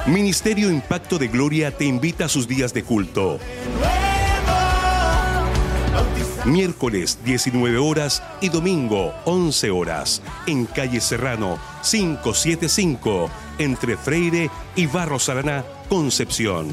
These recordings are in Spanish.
Ministerio Impacto de Gloria te invita a sus días de culto. Miércoles 19 horas y domingo 11 horas en calle Serrano 575 entre Freire y Barros Araná, Concepción.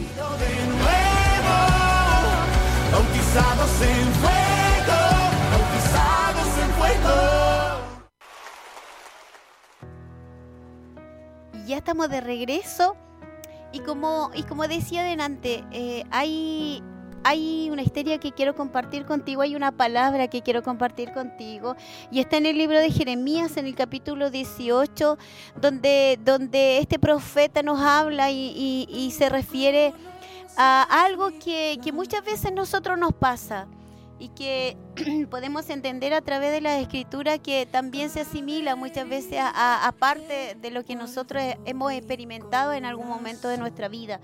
Ya estamos de regreso y como decía adelante, hay una historia que quiero compartir contigo, hay una palabra que quiero compartir contigo y está en el libro de Jeremías, en el capítulo 18, donde este profeta nos habla y se refiere a algo que muchas veces a nosotros nos pasa y que podemos entender a través de la Escritura, que también se asimila muchas veces a parte de lo que nosotros hemos experimentado en algún momento de nuestra vida.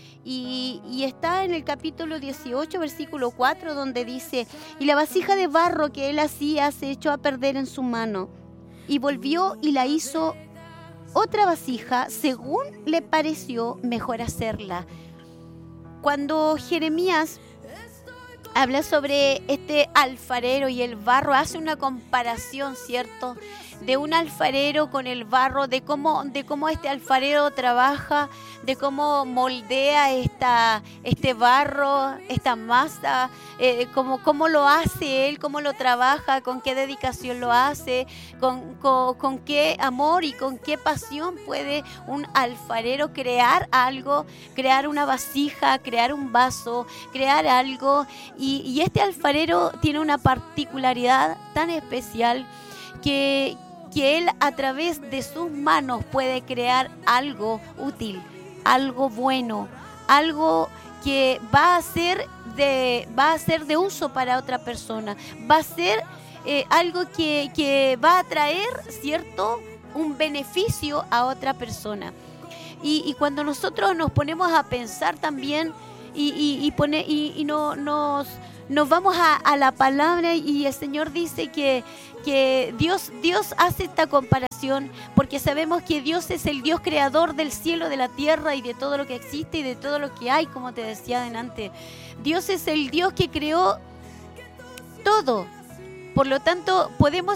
Y está en el capítulo 18, versículo 4, donde dice: y la vasija de barro que él hacía se echó a perder en su mano, y volvió y la hizo otra vasija según le pareció mejor hacerla. Cuando Jeremías habla sobre este alfarero y el barro, hace una comparación, ¿cierto?, de un alfarero con el barro, de cómo este alfarero trabaja, de cómo moldea este barro, esta masa, cómo lo hace él, cómo lo trabaja, con qué dedicación lo hace, con qué amor y con qué pasión puede un alfarero crear algo, crear una vasija, crear un vaso, crear algo. Y este alfarero tiene una particularidad tan especial que él a través de sus manos puede crear algo útil, algo bueno, algo que va a ser de uso para otra persona, va a ser algo que va a traer, ¿cierto?, un beneficio a otra persona. Y cuando nosotros nos ponemos a pensar también nos vamos a la palabra, y el Señor dice que Dios hace esta comparación porque sabemos que Dios es el Dios creador del cielo, de la tierra y de todo lo que existe y de todo lo que hay, como te decía adelante. Dios es el Dios que creó todo. Por lo tanto, podemos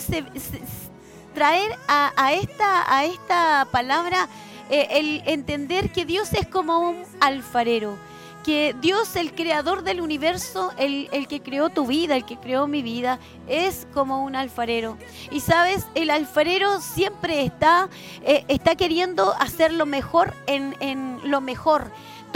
traer a esta palabra el entender que Dios es como un alfarero, que Dios, el creador del universo, el que creó tu vida, el que creó mi vida, es como un alfarero. Y sabes, el alfarero siempre está queriendo hacer lo mejor en lo mejor,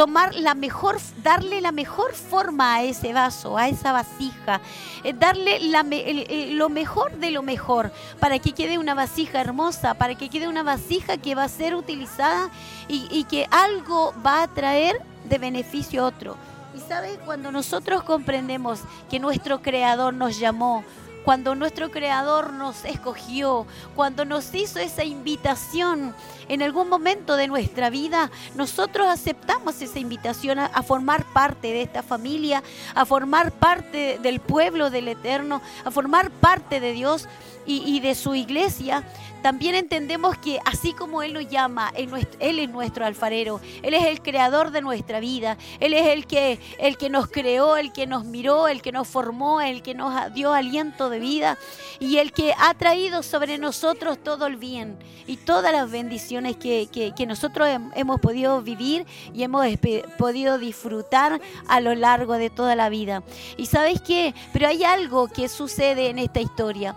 darle la mejor forma a ese vaso, a esa vasija, darle lo mejor de lo mejor, para que quede una vasija hermosa, para que quede una vasija que va a ser utilizada y que algo va a traer de beneficio a otro. Y sabes, cuando nosotros comprendemos que nuestro Creador nos llamó, cuando nuestro Creador nos escogió, cuando nos hizo esa invitación en algún momento de nuestra vida, nosotros aceptamos esa invitación a formar parte de esta familia, a formar parte del pueblo del Eterno, a formar parte de Dios y de su iglesia. También entendemos que así como Él nos llama, Él es nuestro alfarero, Él es el creador de nuestra vida, Él es el que nos creó, el que nos miró, el que nos formó, el que nos dio aliento de vida y el que ha traído sobre nosotros todo el bien y todas las bendiciones que nosotros hemos podido vivir y hemos podido disfrutar a lo largo de toda la vida. ¿Y sabéis qué? Pero hay algo que sucede en esta historia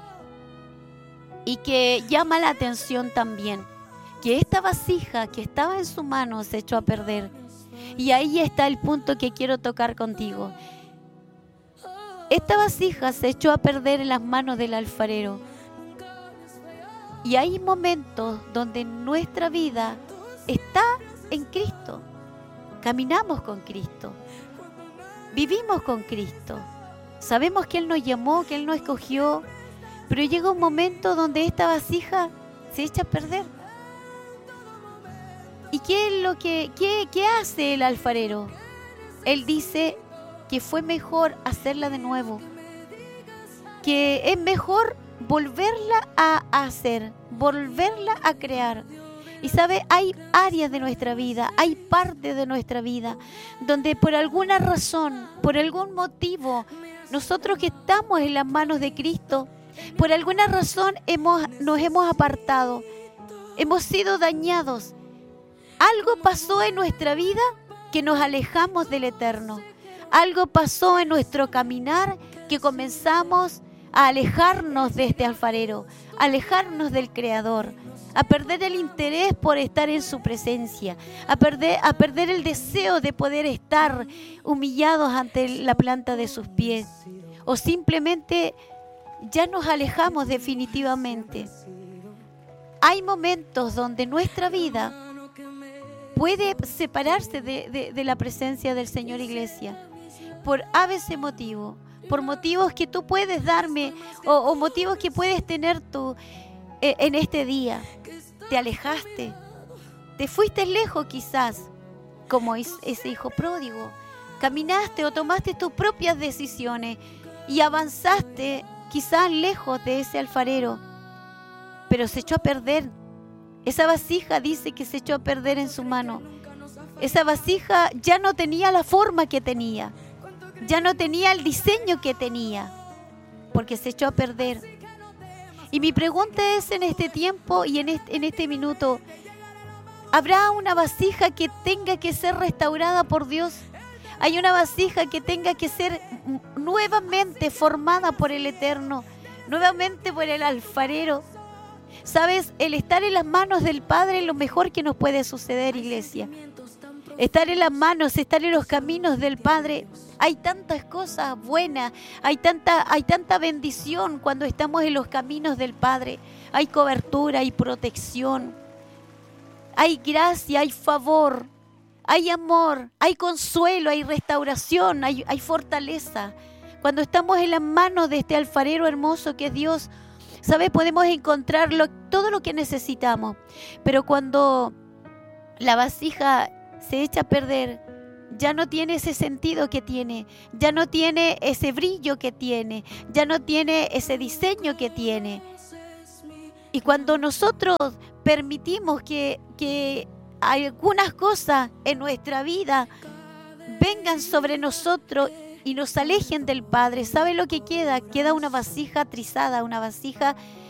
y que llama la atención también, que esta vasija que estaba en su mano se echó a perder. Y ahí está el punto que quiero tocar contigo. Esta vasija se echó a perder en las manos del alfarero. Y hay momentos donde nuestra vida está en Cristo. Caminamos con Cristo. Vivimos con Cristo. Sabemos que Él nos llamó, que Él nos escogió. Pero llega un momento donde esta vasija se echa a perder. ¿Y qué hace el alfarero? Él dice que fue mejor hacerla de nuevo, que es mejor volverla a hacer, volverla a crear. Y sabe, hay áreas de nuestra vida, hay partes de nuestra vida donde por alguna razón, por algún motivo, nosotros que estamos en las manos de Cristo, por alguna razón nos hemos apartado, hemos sido dañados. Algo pasó en nuestra vida que nos alejamos del Eterno. Algo pasó en nuestro caminar que comenzamos a alejarnos de este alfarero, a alejarnos del Creador, a perder el interés por estar en su presencia, a perder el deseo de poder estar humillados ante la planta de sus pies, o simplemente ya nos alejamos definitivamente. Hay momentos donde nuestra vida puede separarse de la presencia del Señor, iglesia, por ABC motivo, por motivos que tú puedes darme o motivos que puedes tener tú en este día. Te alejaste, te fuiste lejos quizás, como ese hijo pródigo. Caminaste o tomaste tus propias decisiones y avanzaste quizás lejos de ese alfarero, pero se echó a perder. Esa vasija dice que se echó a perder en su mano. Esa vasija ya no tenía la forma que tenía, ya no tenía el diseño que tenía, porque se echó a perder. Y mi pregunta es en este tiempo y en este minuto, ¿habrá una vasija que tenga que ser restaurada por Dios? ¿Hay una vasija que tenga que ser nuevamente formada por el Eterno, nuevamente por el alfarero? ¿Sabes? El estar en las manos del Padre es lo mejor que nos puede suceder, iglesia. Estar en las manos, estar en los caminos del Padre. Hay tantas cosas buenas, hay tanta bendición cuando estamos en los caminos del Padre. Hay cobertura, hay protección, hay gracia, hay favor, hay amor, hay consuelo, hay restauración, hay fortaleza. Cuando estamos en las manos de este alfarero hermoso que es Dios, ¿sabes? Podemos encontrar todo lo que necesitamos. Pero cuando la vasija se echa a perder, ya no tiene ese sentido que tiene, ya no tiene ese brillo que tiene, ya no tiene ese diseño que tiene. Y cuando nosotros permitimos que algunas cosas en nuestra vida vengan sobre nosotros y nos alejen del Padre, ¿sabe lo que queda? Queda una vasija trizada, una vasija